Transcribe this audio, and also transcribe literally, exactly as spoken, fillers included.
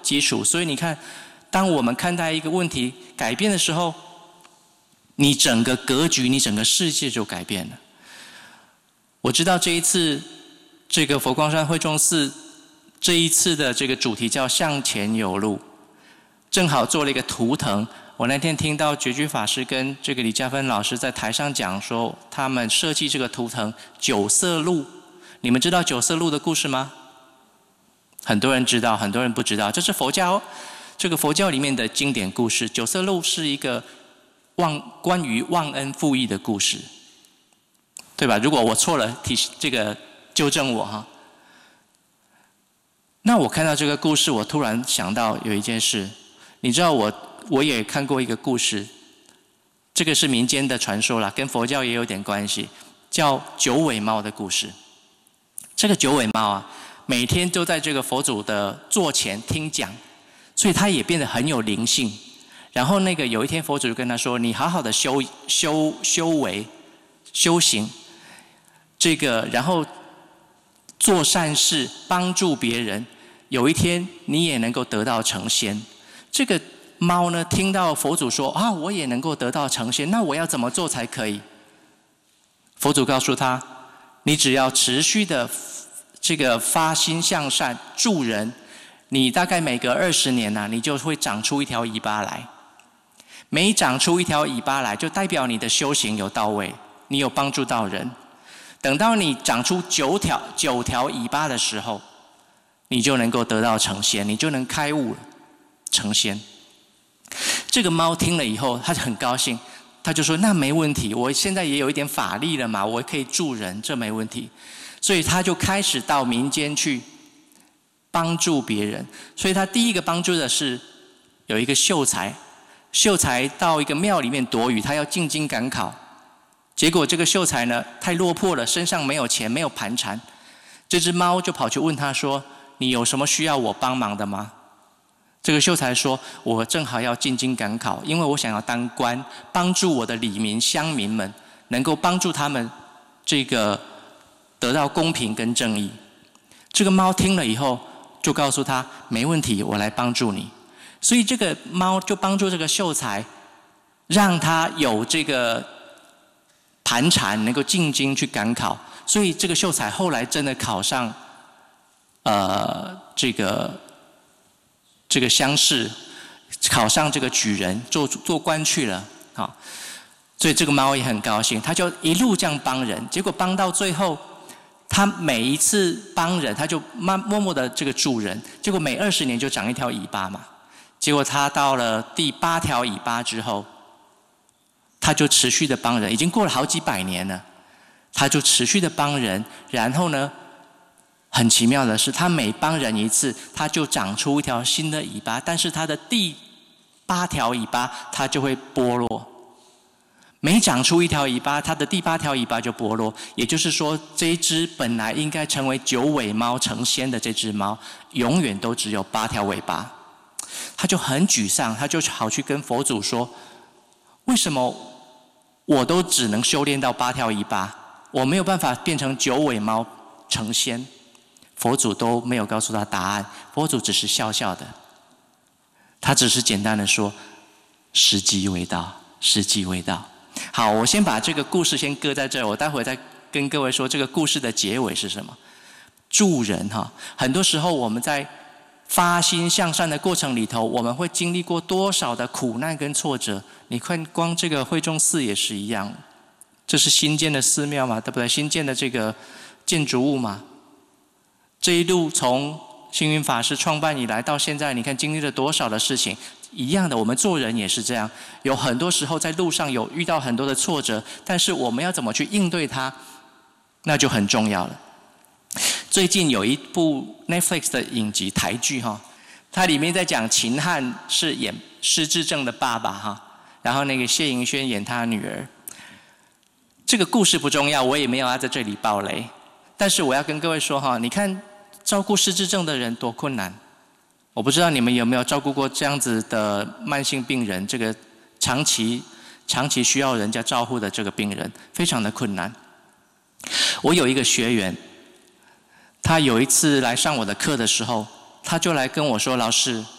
基础。所以你看，当我们看待一个问题改变的时候，你整个格局，你整个世界就改变了。我知道这一次这个佛光山慧众寺这一次的这个主题叫向前有路，正好做了一个图腾。我那天听到觉居法师跟这个李嘉芬老师在台上讲说，他们设计这个图腾九色鹿。你们知道九色鹿的故事吗？很多人知道，很多人不知道。这是佛教这个佛教里面的经典故事。九色鹿是一个忘关于忘恩负义的故事，对吧？如果我错了，提这个纠正我哈。那我看到这个故事，我突然想到有一件事，你知道我我也看过一个故事，这个是民间的传说啦，跟佛教也有点关系，叫九尾猫的故事。这个九尾猫啊，每天都在这个佛祖的座前听讲，所以它也变得很有灵性。然后那个有一天佛祖就跟他说：“你好好的修修修为修行，这个然后做善事，帮助别人，有一天你也能够得到成仙。”这个猫呢，听到佛祖说啊，我也能够得到成仙，那我要怎么做才可以？佛祖告诉他，你只要持续的这个发心向善，助人，你大概每隔二十年啊，你就会长出一条尾巴来。每长出一条尾巴来，就代表你的修行有到位，你有帮助到人。等到你长出九条九条尾巴的时候，你就能够得到成仙，你就能开悟了，成仙。这个猫听了以后，它就很高兴，它就说：“那没问题，我现在也有一点法力了嘛，我可以助人，这没问题。”所以它就开始到民间去帮助别人。所以它第一个帮助的是有一个秀才。秀才到一个庙里面躲雨，他要进京赶考，结果这个秀才呢太落魄了，身上没有钱，没有盘缠。这只猫就跑去问他说：“你有什么需要我帮忙的吗？”这个秀才说：“我正好要进京赶考，因为我想要当官，帮助我的里民乡民们，能够帮助他们这个得到公平跟正义。”这个猫听了以后，就告诉他：“没问题，我来帮助你。”所以这个猫就帮助这个秀才，让他有这个盘缠，能够进京去赶考。所以这个秀才后来真的考上，呃，这个这个乡试，考上这个举人，做做官去了。好，所以这个猫也很高兴，他就一路这样帮人。结果帮到最后，他每一次帮人，他就慢默默的这个助人，结果每二十年就长一条尾巴嘛。结果他到了第八条尾巴之后，他就持续的帮人，已经过了好几百年了，他就持续的帮人。然后呢，很奇妙的是，他每帮人一次，他就长出一条新的尾巴，但是他的第八条尾巴，它就会剥落。每长出一条尾巴，它的第八条尾巴就剥落。也就是说，这一只本来应该成为九尾猫成仙的这只猫，永远都只有八条尾巴。他就很沮丧，他就跑去跟佛祖说：“为什么我都只能修炼到八条尾巴，我没有办法变成九尾猫成仙？”佛祖都没有告诉他答案，佛祖只是笑笑的，他只是简单的说：“时机未到，时机未到。”好，我先把这个故事先搁在这儿，我待会再跟各位说这个故事的结尾是什么。助人哈，很多时候我们在发心向善的过程里头，我们会经历过多少的苦难跟挫折？你看，光这个慧众寺也是一样，这是新建的寺庙嘛，对不对？新建的这个建筑物嘛，这一路从星云法师创办以来到现在，你看经历了多少的事情？一样的，我们做人也是这样，有很多时候在路上有遇到很多的挫折，但是我们要怎么去应对它，那就很重要了。最近有一部 Netflix 的影集台剧哈，它里面在讲秦汉是演失智症的爸爸哈，然后那个谢盈萱演他女儿。这个故事不重要，我也没有要在这里爆雷，但是我要跟各位说哈，你看照顾失智症的人多困难。我不知道你们有没有照顾过这样子的慢性病人，这个长期长期需要人家照顾的这个病人，非常的困难。我有一个学员，他有一次来上我的课的时候，他就来跟我说：“老师，